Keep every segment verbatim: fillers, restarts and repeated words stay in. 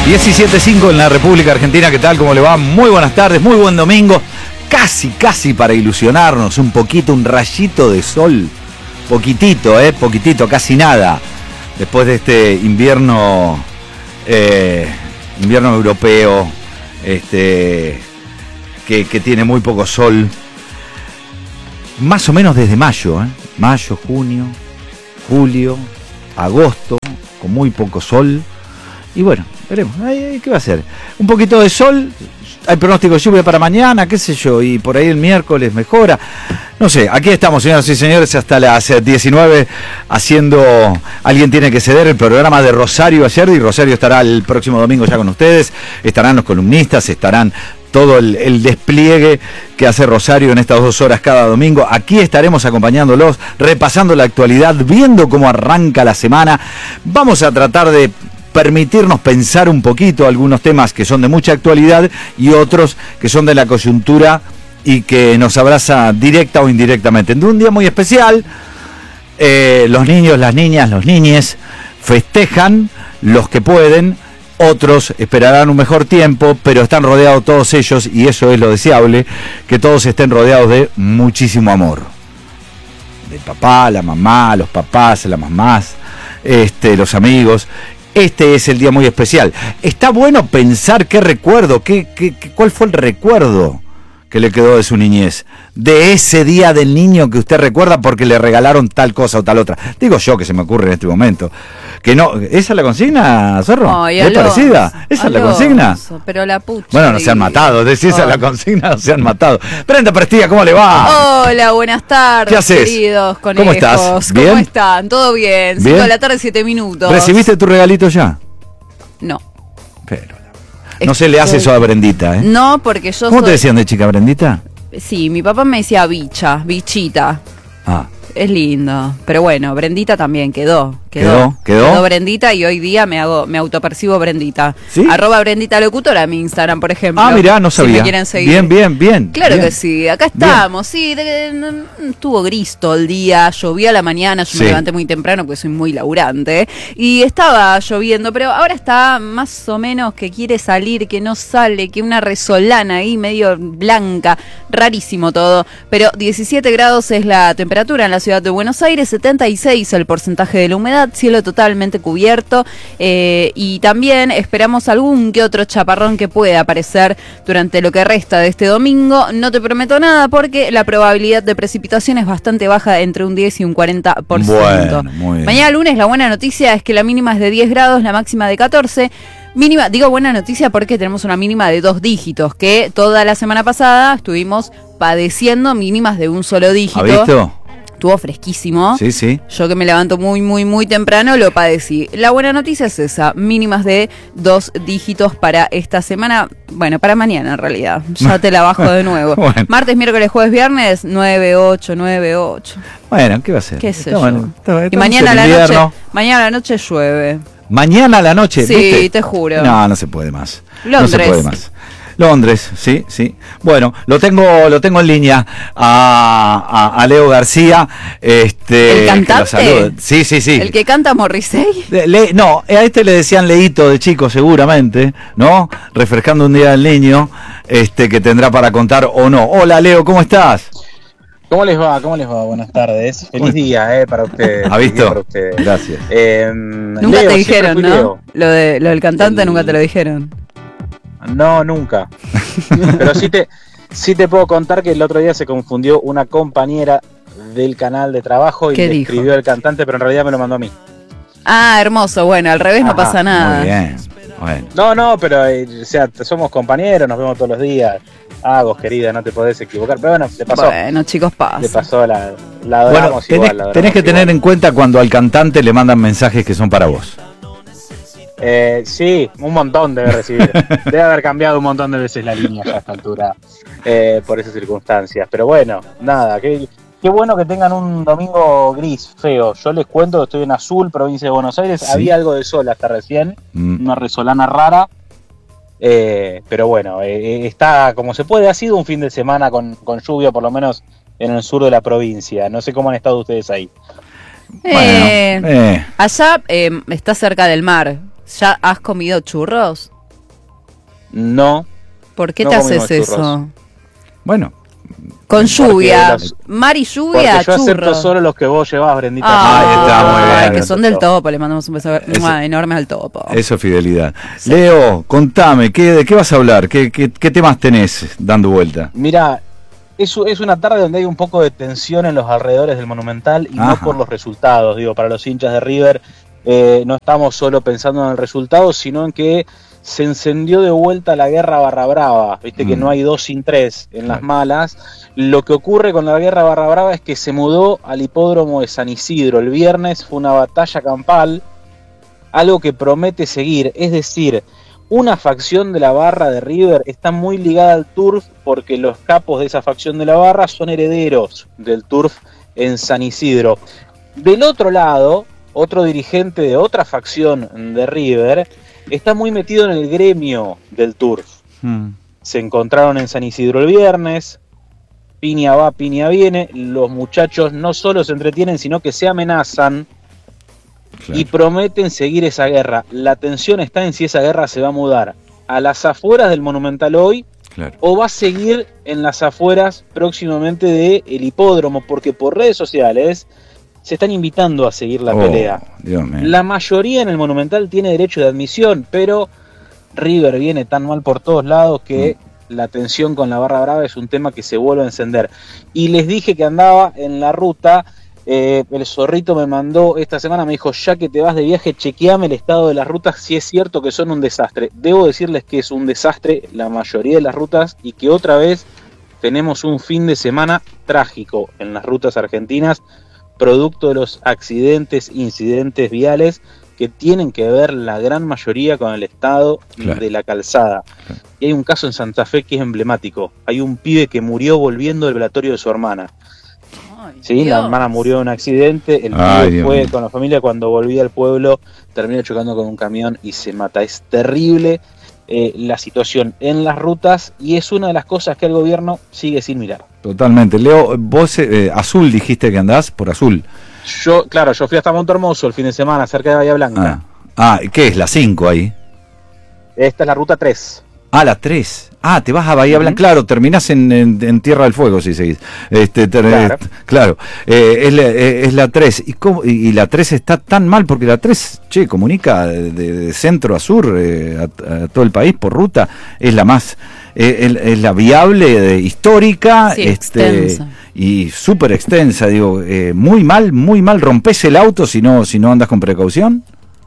diecisiete cinco en la República Argentina. ¿Qué tal? ¿Cómo le va? Muy buenas tardes, muy buen domingo. Casi, casi para ilusionarnos un poquito, un rayito de sol. Poquitito, ¿eh? Poquitito, casi nada. Después de este invierno, eh, invierno europeo, este, que, que tiene muy poco sol. Más o menos desde mayo, ¿eh? Mayo, junio, julio, agosto, con muy poco sol. Y bueno, veremos, ¿qué va a ser? Un poquito de sol, hay pronóstico de lluvia para mañana, qué sé yo, y por ahí el miércoles mejora. No sé, aquí estamos, señoras y señores, hasta las diecinueve haciendo Alguien tiene que ceder, el programa de Rosario ayer, y Rosario estará el próximo domingo ya con ustedes, estarán los columnistas, estarán todo el, el despliegue que hace Rosario en estas dos horas cada domingo. Aquí estaremos acompañándolos, repasando la actualidad, viendo cómo arranca la semana. Vamos a tratar de permitirnos pensar un poquito algunos temas que son de mucha actualidad y otros que son de la coyuntura y que nos abraza directa o indirectamente. En un día muy especial, eh, los niños, las niñas, los niñes festejan, los que pueden, otros esperarán un mejor tiempo, pero están rodeados todos ellos, y eso es lo deseable, que todos estén rodeados de muchísimo amor. El papá, la mamá, los papás, las mamás, este, los amigos. Este es el día muy especial. Está bueno pensar qué recuerdo, qué, qué, qué, cuál fue el recuerdo que le quedó de su niñez, de ese día del niño que usted recuerda porque le regalaron tal cosa o tal otra. Digo yo, que se me ocurre en este momento. Que no, ¿esa es la consigna, Zorro? Ay, ¿Es Alonso, parecida? ¿Esa es la consigna? Pero la pucha. Bueno, no se han matado, decís esa es la consigna, no se han matado. Brenda Prestilla, ¿cómo le va? Hola, buenas tardes, ¿qué haces? queridos conejos. ¿Cómo estás? ¿Cómo ¿Bien? están? ¿Todo bien? ¿Bien? cinco de la tarde, siete minutos. ¿Recibiste tu regalito ya? No. Pero no se le hace eso a Brendita, ¿eh? No, porque yo ¿Cómo soy... te decían de chica, Brendita? Sí, mi papá me decía bicha, bichita. Ah. Es lindo, pero bueno, Brendita también quedó. Quedó, quedó. Quedó Brendita, y hoy día me hago, me autopercibo Brendita. ¿Sí? Arroba Brendita Locutora, mi Instagram, por ejemplo. Ah, mirá, no sabía. Si me quieren seguir. Bien, bien, bien. Claro bien. que sí, acá estamos, bien. Sí, de, de, estuvo gris todo el día, llovió a la mañana, yo sí. me levanté muy temprano porque soy muy laburante, y estaba lloviendo, pero ahora está más o menos que quiere salir, que no sale, que una resolana ahí medio blanca, rarísimo todo, pero diecisiete grados es la temperatura en la ciudad de Buenos Aires, setenta y seis el porcentaje de la humedad, cielo totalmente cubierto, eh, y también esperamos algún que otro chaparrón que pueda aparecer durante lo que resta de este domingo. No te prometo nada porque la probabilidad de precipitación es bastante baja, entre un diez y un cuarenta por ciento. Bueno, muy bien. Mañana lunes la buena noticia es que la mínima es de diez grados, la máxima de catorce. Mínima, digo buena noticia porque tenemos una mínima de dos dígitos, que toda la semana pasada estuvimos padeciendo mínimas de un solo dígito. ¿Ha visto? Estuvo fresquísimo. Sí, sí. Yo que me levanto muy, muy, muy temprano lo padecí. La buena noticia es esa, mínimas de dos dígitos para esta semana. Bueno, para mañana en realidad. Ya te la bajo de nuevo. Bueno. Martes, miércoles, jueves, viernes, nueve, ocho, nueve, ocho. Bueno, ¿qué va a ser? ¿Qué sé está yo? Bueno, está, y mañana a la noche, mañana a la noche llueve. Mañana a la noche, sí, ¿viste? Te juro. No, no se puede más. Londres. No se puede más. Londres, sí, sí. Bueno, lo tengo, lo tengo en línea a, a, a Leo García. Este, ¿El cantante? Sí, sí, sí. ¿El que canta Morrissey? Le, no, a este le decían Leito de chico seguramente, ¿no? Refrescando un día del niño, este, que tendrá para contar o no. Hola Leo, ¿cómo estás? ¿Cómo les va? ¿Cómo les va? Buenas tardes. Feliz día, eh, para ustedes. ¿Ha visto? Para ustedes. Gracias. Eh, nunca Leo, te dijeron, ¿no? Leo. Lo, de, lo del cantante El... nunca te lo dijeron. No, nunca. Pero sí te, sí te puedo contar que el otro día se confundió una compañera del canal de trabajo y le dijo? escribió el cantante, pero en realidad me lo mandó a mí. Ah, hermoso. Bueno, al revés. Ajá, no pasa nada. Muy bien. Bueno. No, no, pero eh, o sea, somos compañeros, nos vemos todos los días. Ah, vos querida, no te podés equivocar. Pero bueno, te pasó. Bueno, chicos, pasa. Le pasó la, la adoramos bueno, tenés, igual. La adoramos tenés que igual. tener en cuenta cuando al cantante le mandan mensajes que son para vos. Eh, sí, un montón debe recibir. Debe haber cambiado un montón de veces la línea ya a esta altura eh, por esas circunstancias. Pero bueno, nada, qué, qué bueno que tengan un domingo gris, feo. Yo les cuento que estoy en Azul, provincia de Buenos Aires. ¿Sí? Había algo de sol hasta recién, mm. una resolana rara. Eh, pero bueno, eh, está como se puede. Ha sido un fin de semana con, con lluvia, por lo menos en el sur de la provincia. No sé cómo han estado ustedes ahí. Eh, bueno, eh. Allá eh, está cerca del mar. ¿Ya has comido churros? no. ¿Por qué no te comimos haces churros. eso? Bueno, Con lluvia, los- mar y Porque lluvia, yo acepto churros. solo los que vos llevás, Brendita. Ah, Ahí está, muy bien. ay, que son del topo, le mandamos un beso Eso- mua, enorme al topo. eso es fidelidad. Leo, contame, ¿qué, ¿de qué vas a hablar? ¿Qué, qué, qué temas tenés dando vuelta? Mirá, es, es una tarde donde hay un poco de tensión en los alrededores del Monumental y Ajá. no por los resultados. Digo, para los hinchas de River eh, no estamos solo pensando en el resultado, sino en que se encendió de vuelta la guerra barra brava. Viste que Mm. no hay dos sin tres en las Claro. malas. Lo que ocurre con la guerra barra brava es que se mudó al hipódromo de San Isidro. El viernes fue una batalla campal, algo que promete seguir. Es decir, una facción de la barra de River está muy ligada al turf porque los capos de esa facción de la barra son herederos del turf en San Isidro. Del otro lado, otro dirigente de otra facción de River está muy metido en el gremio del turf. Mm. Se encontraron en San Isidro el viernes, piña va, piña viene, los muchachos no solo se entretienen, sino que se amenazan Claro. y prometen seguir esa guerra. La tensión está en si esa guerra se va a mudar a las afueras del Monumental hoy Claro. o va a seguir en las afueras próximamente del hipódromo, porque por redes sociales se están invitando a seguir la Oh, pelea. Dios mío. La mayoría en el Monumental tiene derecho de admisión, pero River viene tan mal por todos lados que Mm. la tensión con la barra brava es un tema que se vuelve a encender. Y les dije que andaba en la ruta, eh, el zorrito me mandó esta semana, me dijo, ya que te vas de viaje, chequeame el estado de las rutas, si es cierto que son un desastre. Debo decirles que es un desastre la mayoría de las rutas y que otra vez tenemos un fin de semana trágico en las rutas argentinas, producto de los accidentes, incidentes viales que tienen que ver la gran mayoría con el estado Claro. de la calzada. Claro. Y hay un caso en Santa Fe que es emblemático. Hay un pibe que murió volviendo del velatorio de su hermana. Ay, Sí, la Dios. hermana murió en un accidente, el Ay, pibe Dios fue mío. con la familia, cuando volvía al pueblo termina chocando con un camión y se mata. Es terrible eh, la situación en las rutas y es una de las cosas que el gobierno sigue sin mirar. Totalmente. Leo, vos eh, Azul dijiste que andás por Azul. Yo, claro, yo fui hasta Montehermoso el fin de semana, cerca de Bahía Blanca. Ah, ah ¿qué es? La cinco ahí. Esta es la ruta tres. Ah, la tres. Ah, te vas a Bahía Ujú. Blanca. Claro, terminás en, en, en Tierra del Fuego si seguís. Este, ter- Claro. eh, claro. Eh, es, la, eh, es la tres. ¿Y, cómo, y, y la tres está tan mal? Porque la tres, che, comunica de, de centro a sur, eh, a, a todo el país por ruta. Es la más, eh, es, es la viable, de, histórica. Sí, este, extensa. Y súper extensa. Digo, eh, muy mal, muy mal. ¿Rompés el auto si no, si no andas con precaución?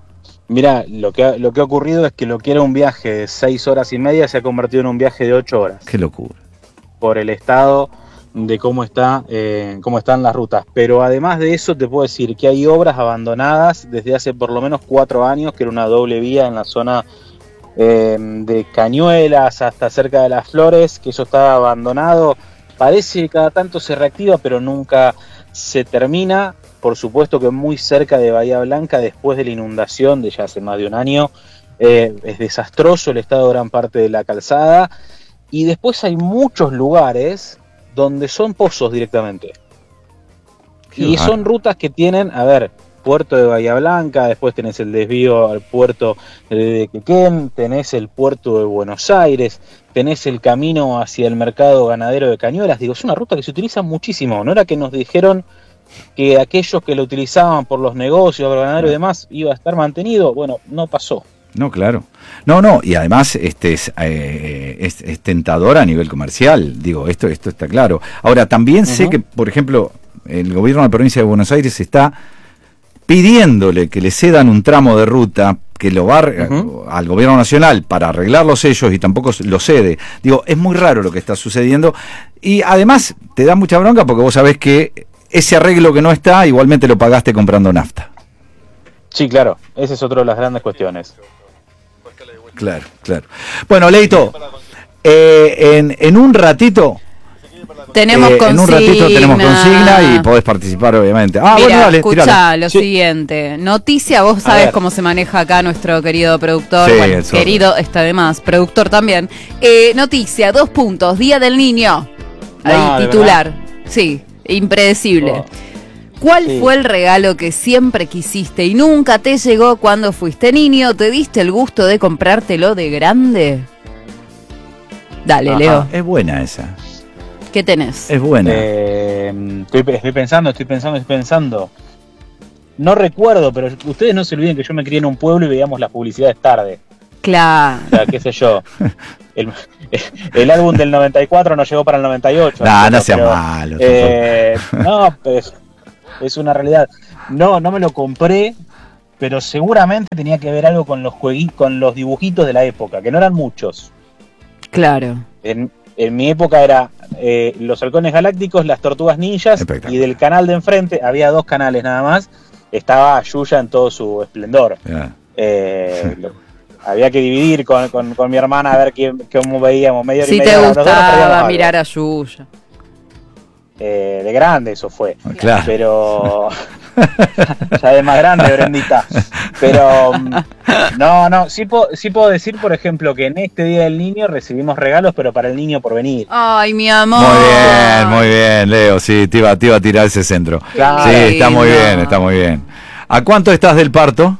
Mira, lo que, ha, lo que ha ocurrido es que lo que era un viaje de seis horas y media se ha convertido en un viaje de ocho horas. Qué locura. Por el estado de cómo está eh, cómo están las rutas. Pero además de eso te puedo decir que hay obras abandonadas desde hace por lo menos cuatro años, que era una doble vía en la zona eh, de Cañuelas hasta cerca de Las Flores, que eso estaba abandonado. Parece que cada tanto se reactiva, pero nunca se termina. Por supuesto que muy cerca de Bahía Blanca, después de la inundación de ya hace más de un año, eh, es desastroso el estado de gran parte de la calzada. Y después hay muchos lugares donde son pozos directamente. Qué Y bárbaro. son rutas que tienen, a ver, puerto de Bahía Blanca, después tenés el desvío al puerto de Quequén, tenés el puerto de Buenos Aires, tenés el camino hacia el mercado ganadero de Cañuelas. Digo, es una ruta que se utiliza muchísimo. No era que nos dijeron que aquellos que lo utilizaban por los negocios, por ganadero y demás, iba a estar mantenido. Bueno, no pasó. No, claro. No, no, y además este es, eh, es, es tentador a nivel comercial, digo, esto, esto está claro. Ahora, también sé Ujú. que, por ejemplo, el gobierno de la provincia de Buenos Aires está pidiéndole que le cedan un tramo de ruta que lo va Ujú. al gobierno nacional para arreglar los sellos y tampoco lo cede. Digo, es muy raro lo que está sucediendo y además te da mucha bronca porque vos sabés que ese arreglo que no está, igualmente lo pagaste comprando nafta. Sí, claro, esa es otra de las grandes cuestiones. Claro, claro. Bueno, Leito, eh, en, en un ratito, Tenemos eh, en consigna. un ratito tenemos consigna y podés participar, obviamente. Ah, Mira, bueno, dale, escuchá tirala. lo Sí. siguiente. Noticia, vos A sabés ver. cómo se maneja acá nuestro querido productor. Sí, bueno, el zorro. querido está de más, productor también. Eh, noticia, dos puntos, Día del Niño. Ahí, No, ¿de titular. Sí, impredecible. Oh. ¿Cuál Sí. fue el regalo que siempre quisiste y nunca te llegó cuando fuiste niño? ¿Te diste el gusto de comprártelo de grande? Dale, Ajá. Leo. Es buena esa. ¿Qué tenés? Es buena. Eh, estoy, estoy pensando, estoy pensando, estoy pensando. No recuerdo, pero ustedes no se olviden que yo me crié en un pueblo y veíamos las publicidades tarde. Claro. O sea, qué sé yo. El, el álbum del noventa y cuatro no llegó para el noventa y ocho. Nah, ¿no? no seas Pero, malo. eh, no, pero es, es una realidad. No, no me lo compré, pero seguramente tenía que ver algo con los juegui- con los dibujitos de la época, que no eran muchos. Claro. En, en mi época era eh, los halcones galácticos, las tortugas ninjas, Espectacular. y del canal de enfrente, había dos canales nada más, estaba Yuya en todo su esplendor. Ya. Eh, lo- había que dividir con, con, con mi hermana a ver quién, cómo veíamos. Media hora y Si media te hora, los dos nos perdíamos gustaba algo. mirar a Yuya. Eh, de grande eso fue. Claro. Pero ya de más grande, Brendita. Pero mm, no, no, sí, po- sí puedo decir, por ejemplo, que en este Día del Niño recibimos regalos, pero para el niño por venir. Ay, mi amor. Muy bien, muy bien, Leo. Sí, te iba, te iba a tirar ese centro. Claro. Sí, está muy lindo. bien, está muy bien. ¿A cuánto estás del parto?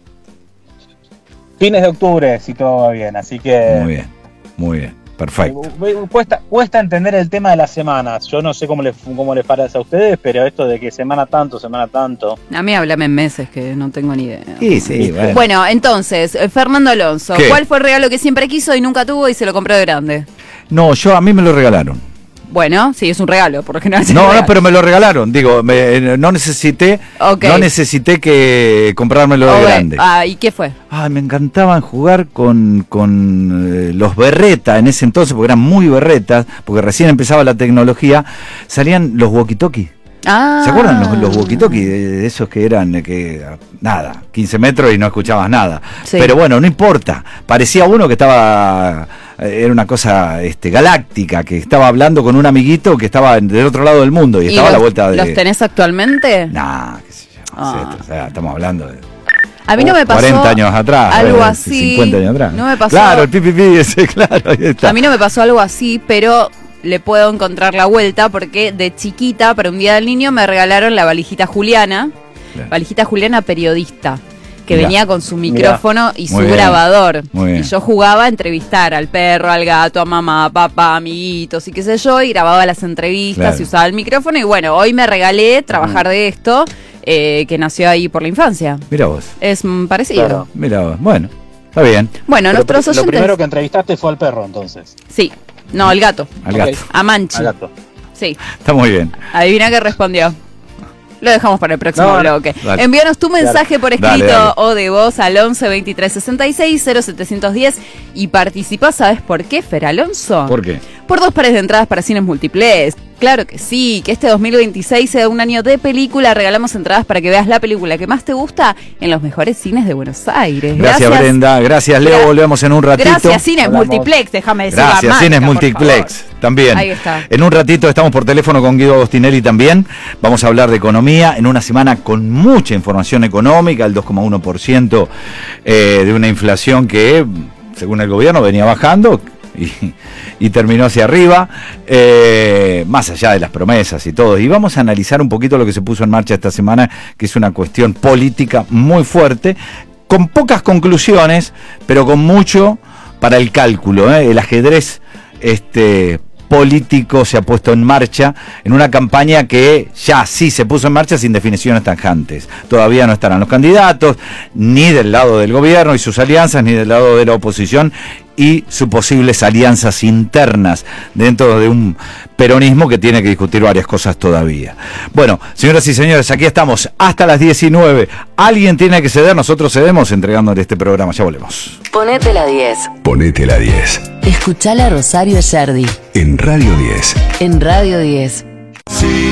Fines de octubre, si todo va bien, así que Muy bien, muy bien. Perfecto. Eh, Cuesta, cuesta entender el tema de las semanas. Yo no sé cómo les, cómo les parece a ustedes, pero esto de que semana tanto, semana tanto. A mí háblame en meses, que no tengo ni idea. Sí, sí, bueno. Bueno, entonces, eh, Fernando Alonso, ¿Qué? ¿cuál fue el regalo que siempre quiso y nunca tuvo y se lo compró de grande? No, yo a mí me lo regalaron. Bueno, sí, es un regalo, por lo general. es un No, regalo. no, pero me lo regalaron. Digo, me- eh, no necesité, Ok. no necesité que comprármelo de Ok, grande. Ah, ¿y qué fue? Ay, me encantaban jugar con, con eh, los berreta en ese entonces, porque eran muy berretas, porque recién empezaba la tecnología, salían los walkie-talkie. Ah. ¿Se acuerdan los, los walkie-talkie? De, de esos que eran, eh, que nada, quince metros y no escuchabas nada. Sí. Pero bueno, no importa. Parecía uno que estaba, eh, era una cosa este, galáctica, que estaba hablando con un amiguito que estaba en- del otro lado del mundo y, ¿Y estaba a la los- vuelta de... ¿Los tenés actualmente? Nah, qué sé yo, Ah. o sea, estamos hablando de... A mí no me pasó cuarenta años atrás, algo eh, así. cincuenta años atrás. No me pasó. Claro, el pipipi ese, claro, ahí está. A mí no me pasó algo así, pero le puedo encontrar la vuelta porque de chiquita, para un día del niño, me regalaron la valijita Juliana. Claro. Valijita Juliana periodista, que Mirá. venía con su micrófono y su Muy bien. grabador. Muy bien. Y yo jugaba a entrevistar al perro, al gato, a mamá, a papá, amiguitos y qué sé yo, y grababa las entrevistas Claro. y usaba el micrófono. Y bueno, hoy me regalé trabajar de esto, eh, que nació ahí por la infancia. Mira vos, Es mm, parecido. Claro. mira vos. Bueno, está bien. Bueno, Pero nuestros Lo oyentes... primero que entrevistaste fue al perro, entonces. Sí, no, el gato. Al Ok. gato. A Manchi. Al gato. Sí. Está muy bien. Adivina qué respondió. Lo dejamos para el próximo No, no. bloque. Dale. Envíanos tu mensaje por escrito Dale, dale. o de voz al once veintitrés sesenta y seis cero setecientos diez y participa, ¿sabes por qué, Fer Alonso? ¿Por qué? Por dos pares de entradas para cines múltiples. Claro que sí, que este dos mil veintiséis sea un año de película. Regalamos entradas para que veas la película que más te gusta en los mejores cines de Buenos Aires. Gracias, Brenda. Gracias, Leo. Gra- Volvemos en un ratito. Gracias, Cines Hablamos. Multiplex, déjame decir. la Gracias, marca, Cines por Multiplex favor. también. Ahí está. En un ratito estamos por teléfono con Guido Agostinelli también. Vamos a hablar de economía en una semana con mucha información económica, el dos coma uno por ciento eh, de una inflación que, según el gobierno, venía bajando y, y terminó hacia arriba, eh, más allá de las promesas y todo. Y vamos a analizar un poquito lo que se puso en marcha esta semana, que es una cuestión política muy fuerte, con pocas conclusiones, pero con mucho para el cálculo, ¿eh? El ajedrez este, político se ha puesto en marcha en una campaña que ya sí se puso en marcha sin definiciones tajantes. Todavía no estarán los candidatos, ni del lado del gobierno y sus alianzas, ni del lado de la oposición y sus posibles alianzas internas dentro de un peronismo que tiene que discutir varias cosas todavía. Bueno, señoras y señores, aquí estamos hasta las diecinueve. Alguien tiene que ceder, nosotros cedemos entregándole este programa. Ya volvemos. Ponete la diez. Ponete la diez. Escuchala Rosario Yerdi En Radio diez. en Radio diez. Si